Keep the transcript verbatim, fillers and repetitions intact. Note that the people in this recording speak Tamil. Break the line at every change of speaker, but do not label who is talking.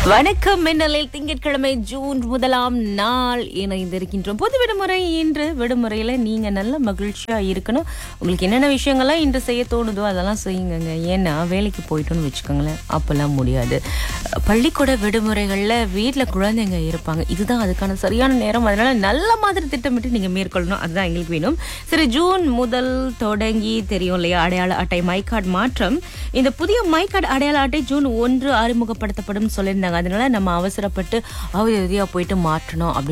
வணக்கம் மின்னலில் திங்கட்கிழமை ஜூன் முதலாம் நாள் இணைந்திருக்கின்றோம். பொது விடுமுறை இன்று. விடுமுறையில நீங்க நல்ல மகிழ்ச்சியா இருக்கணும். உங்களுக்கு என்னென்ன விஷயங்கள்லாம் இன்று செய்ய தோணுதோ அதெல்லாம் செய்யுங்க. ஏன்னா வேலைக்கு போயிட்டோன்னு வச்சுக்கோங்களேன், அப்பெல்லாம் முடியாது. பள்ளிக்கூட விடுமுறைகள்ல வீட்டுல குழந்தைங்க இருப்பாங்க. இதுதான் அதுக்கான சரியான நேரம். அதனால நல்ல மாதிரி திட்டமிட்டு நீங்க மேற்கொள்ளணும். அதுதான் எங்களுக்கு வேணும். சரி, ஜூன் முதல் தொடங்கி தெரியும் இல்லையா, அடையாள அட்டை மை கார்டு மாற்றம். இந்த புதிய மை கார்டு அடையாள அட்டை ஜூன் ஒன்று அறிமுகப்படுத்தப்படும் சொல்லியிருந்தாங்க. அதனால நம்ம அவசரப்பட்டு அவதியா போயிட்டு மாற்றணும் அப்படின்னு